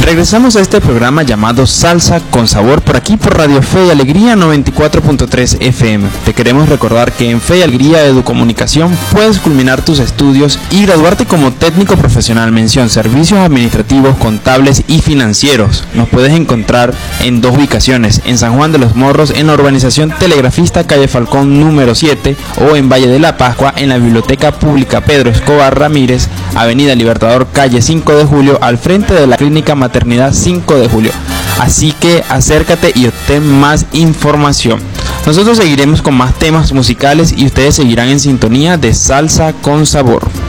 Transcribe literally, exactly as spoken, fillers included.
Regresamos a este programa llamado Salsa con Sabor, por aquí por Radio Fe y Alegría noventa y cuatro punto tres F M. Te queremos recordar que en Fe y Alegría Educomunicación puedes culminar tus estudios y graduarte como técnico profesional, mención servicios administrativos, contables y financieros. Nos puedes encontrar en dos ubicaciones, en San Juan de los Morros, en la urbanización Telegrafista, calle Falcón número siete, o en Valle de la Pascua, en la Biblioteca Pública Pedro Escobar Ramírez, Avenida Libertador, calle cinco de julio, al frente de la Clínica Maternidad cinco de julio. Así que acércate y obtén más información. Nosotros seguiremos con más temas musicales y ustedes seguirán en sintonía de Salsa con Sabor.